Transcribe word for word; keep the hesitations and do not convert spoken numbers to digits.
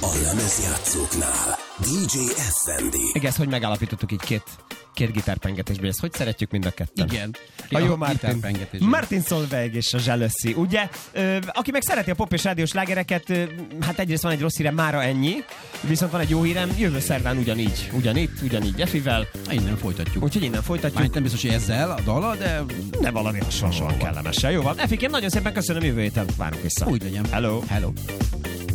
a lemezjátszóknál. dé dzsé ef em dé. Igen, ezt hogy megállapítottuk így két, két gitárpengetésben, ezt hogy szeretjük mind a ketten? Igen. A jó Martin. Martin Solveig és a Jealousy, ugye? Ö, aki meg szereti a pop és rádiós slágereket, ö, hát egyrészt van egy rossz hírem, mára ennyi, viszont van egy jó hírem, jövő szerdán ugyanígy, ugyanitt, ugyanígy Jeffivel. Innen folytatjuk. Úgyhogy innen folytatjuk. Már nem biztos, hogy ezzel a dala, de... De valami hasonlóan kellemesen. Jó van. Efikém, nagyon szépen köszönöm, jövő héten várunk vissza. Úgy legyen. Hello. Hello.